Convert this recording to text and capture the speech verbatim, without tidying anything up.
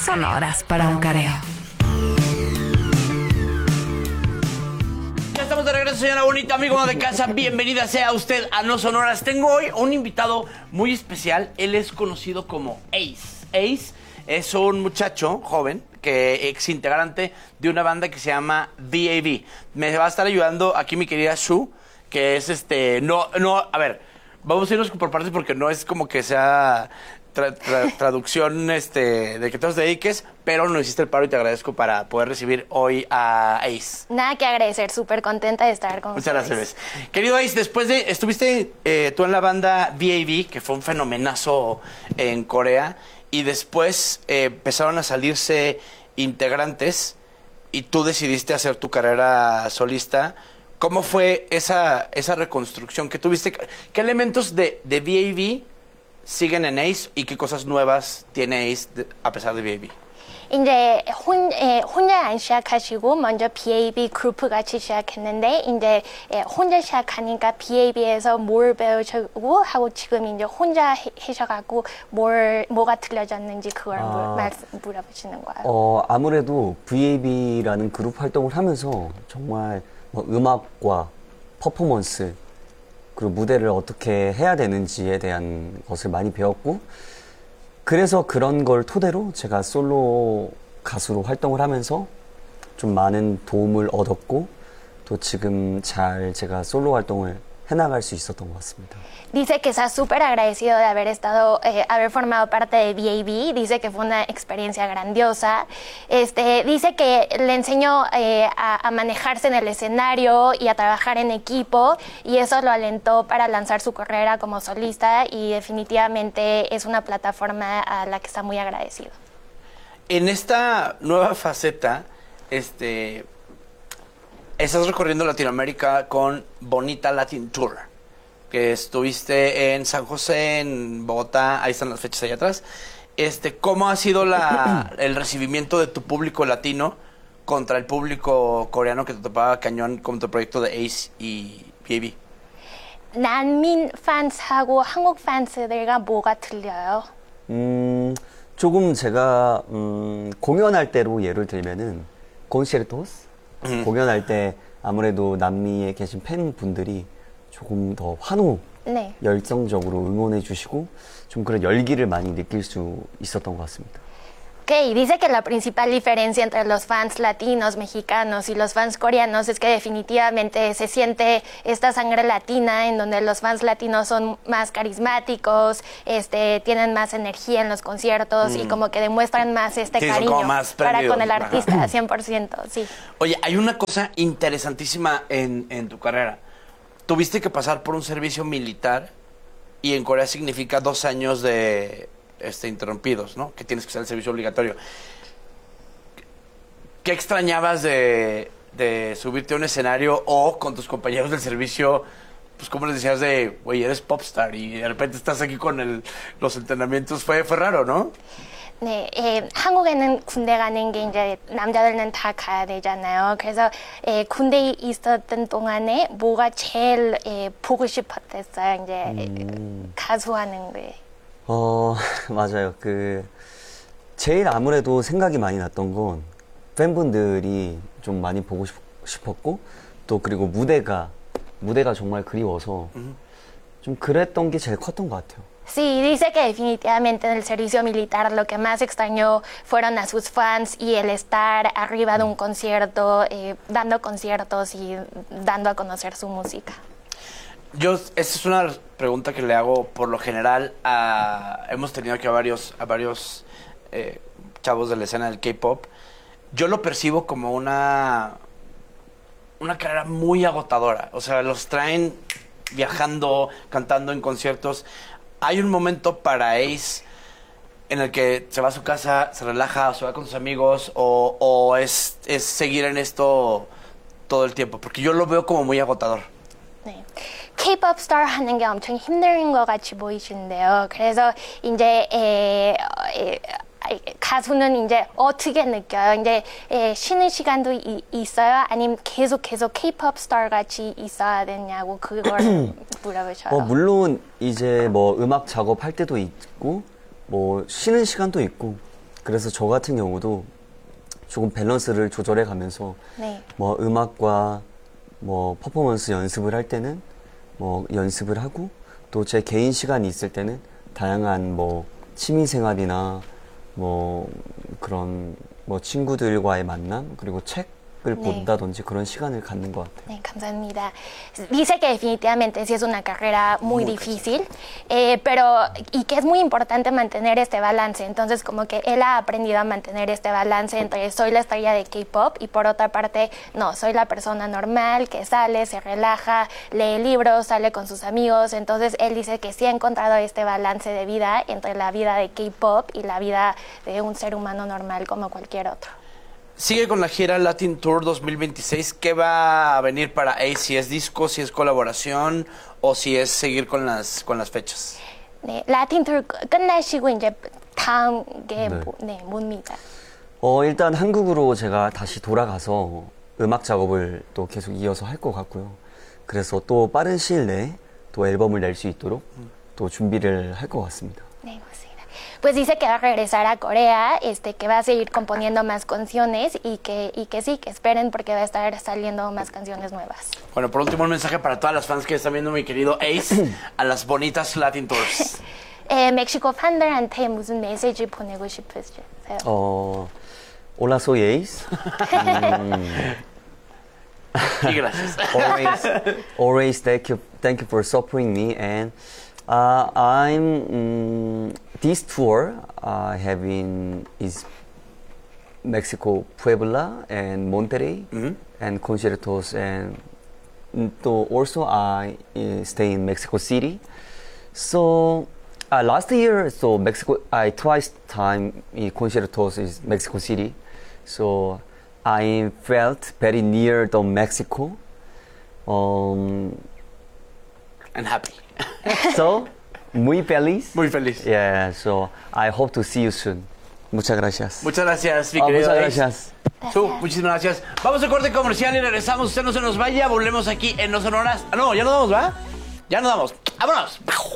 sonoras para un careo. Ya estamos de regreso, señora bonita, amigo de casa. Bienvenida sea usted a No Sonoras. Tengo hoy un invitado muy especial. Él es conocido como Ace. Ace es un muchacho joven que ex integrante de una banda que se llama V A V. Me va a estar ayudando aquí mi querida Shu, que es este, no, no, a ver, vamos a irnos por partes porque no es como que sea tra tra traducción este, de que te os dediques, pero nos hiciste el paro y te agradezco para poder recibir hoy a Ace. Nada que agradecer, súper contenta de estar con Muchas ustedes. gracias. Querido Ace, después de, estuviste eh, tú en la banda V A V, que fue un fenomenazo en Corea, y después eh, empezaron a salirse integrantes y tú decidiste hacer tu carrera solista. ¿Cómo fue esa, esa reconstrucción que tuviste? ¿Qué elementos de, de V A V siguen en Ace y qué cosas nuevas tiene Ace de, a pesar de V A V? 이제 혼, 에, 혼자 안 시작하시고 먼저 V A V 그룹 같이 시작했는데 이제 에, 혼자 시작하니까 V A V에서 뭘 배우시고 하고 지금 이제 혼자 해, 하셔가지고 뭘 뭐가 틀려졌는지 그걸 아, 물, 말씀 물어보시는 거예요. 어, 아무래도 V A V라는 그룹 활동을 하면서 정말 뭐 음악과 퍼포먼스 그리고 무대를 어떻게 해야 되는지에 대한 것을 많이 배웠고 그래서 그런 걸 토대로 제가 솔로 가수로 활동을 하면서 좀 많은 도움을 얻었고 또 지금 잘 제가 솔로 활동을 해나갈 수 있었던 것 같습니다. Dice que está súper agradecido de haber estado, eh, haber formado parte de V A V. Dice que fue una experiencia grandiosa. Este, dice que le enseñó eh, a, a manejarse en el escenario y a trabajar en equipo y eso lo alentó para lanzar su carrera como solista y definitivamente es una plataforma a la que está muy agradecido. En esta nueva faceta, este, estás recorriendo Latinoamérica con Bonita Latin Tour, que estuviste en San José, en Bogotá, ahí están las fechas ahí atrás. Este, ¿cómo ha sido la, el recibimiento de tu público latino contra el público coreano que te topaba cañón con tu proyecto de Ace y V A V? 난민 팬스하고 한국 팬스들과 뭐가 틀려요? 음, 조금 제가 음, 공연할 때로 예를 들면은 콘서트스 음. 공연할 때 아무래도 남미에 계신 팬분들이 조금 더 환호, 네. 열정적으로 응원해 주시고 좀 그런 열기를 많이 느낄 수 있었던 것 같습니다. Ok, dice que la principal diferencia entre los fans latinos, mexicanos y los fans coreanos es que definitivamente se siente esta sangre latina en donde los fans latinos son más carismáticos, este, tienen más energía en los conciertos mm. y como que demuestran más este sí, cariño más para con el artista, cien por ciento, sí. Oye, hay una cosa interesantísima en, en tu carrera. Tuviste que pasar por un servicio militar y en Corea significa dos años de este, interrumpidos, ¿no? Que tienes que hacer el servicio obligatorio. ¿Qué extrañabas de, de subirte a un escenario o con tus compañeros del servicio? Pues como les decías de, güey, eres popstar y de repente estás aquí con el, los entrenamientos. Fue, fue raro, ¿no? 네, 에, 한국에는 군대 가는 게 이제 남자들은 다 가야 되잖아요. 그래서 에, 군대에 있었던 동안에 뭐가 제일 에, 보고 싶었댔어요. 이제 음. 가수하는 게. 어, 맞아요. 그 제일 아무래도 생각이 많이 났던 건 팬분들이 좀 많이 보고 싶, 싶었고 또 그리고 무대가 무대가 정말 그리워서 음. 좀 그랬던 게 제일 컸던 것 같아요. Sí, dice que definitivamente en el servicio militar lo que más extrañó fueron a sus fans y el estar arriba de un concierto, eh, dando conciertos y dando a conocer su música. Yo, esta es una pregunta que le hago por lo general a... Hemos tenido aquí a varios, a varios eh, chavos de la escena del K-pop. Yo lo percibo como una, una carrera muy agotadora. O sea, los traen viajando, cantando en conciertos. Hay un momento para Ace en el que se va a su casa, se relaja, o se va con sus amigos, o, o es, es seguir en esto todo el tiempo, porque yo lo veo como muy agotador. 네. K-pop star 하는 게 엄청 힘든 것 같이 보이시는데요. 그래서 이제 에, 에, 가수는 이제 어떻게 느껴요? 이제 에, 쉬는 시간도 이, 있어요? 아니면 계속 계속 K-pop star 같이 있어야 되냐고 그걸 물어보셔요. 어, 물론 이제 뭐 음악 작업할 때도 있고 뭐 쉬는 시간도 있고 그래서 저 같은 경우도 조금 밸런스를 조절해 가면서 네. 뭐 음악과 뭐 퍼포먼스 연습을 할 때는 뭐 연습을 하고 또 제 개인 시간이 있을 때는 다양한 뭐 취미 생활이나 뭐 그런 뭐 친구들과의 만남 그리고 책을 네. 본다든지 그런 시간을 갖는 것 같아요. 네, 감사합니다. Dice que definitivamente sí es una carrera muy, muy difícil, eh, pero y que es muy importante mantener este balance. Entonces, como que él ha aprendido a mantener este balance entre soy la estrella de K-pop y por otra parte, no, soy la persona normal que sale, se relaja, lee libros, sale con sus amigos. Entonces, él dice que sí ha encontrado este balance de vida entre la vida de K-pop y la vida de un ser humano normal como cualquier otro. Sigue con la gira Latin Tour dos mil veintiséis. ¿Qué va a venir para Ace? Si es disco, si es colaboración o si es seguir con las con las fechas. 네, 라틴 투어 끝나시고 이제 다음 게 네. 뭐, 네, 뭡니까? 어, 일단 한국으로 제가 다시 돌아가서 음악 작업을 또 계속 이어서 할 것 같고요. 그래서 또 빠른 시일 내에 또 앨범을 낼 수 있도록 또 준비를 할 것 같습니다. 네, 맞습니다. Pues dice que va a regresar a Corea, este, que va a seguir componiendo más canciones y que, y que sí, que esperen porque va a estar saliendo más canciones nuevas. Bueno, por último un mensaje para todas las fans que están viendo mi querido Ace a las bonitas Latin Tours. 에, 멕시코 팬들한테 무슨 메시지 보내고 싶으세요? 어, Hola, soy Ace. Y gracias. always, always thank you, thank you for supporting me. And uh, I'm um, this tour I have in is Mexico, Puebla and Monterrey, Mhm. and conciertos, and mm, to also I uh, stay in Mexico City. So uh, last year, so Mexico, I twice time in conciertos is Mexico City. So I felt very near the Mexico. Um, And happy. so muy feliz. Muy feliz. Yeah. So I hope to see you soon. Muchas gracias. Muchas gracias, mi Ah, querido muchas Ace. gracias. Su, muchísimas gracias. Vamos a corte comercial y regresamos. Usted no se nos vaya. Volvemos aquí en No Sonoras. Ah, no, ya nos vamos, ¿va? Ya nos vamos. ¡Vámonos!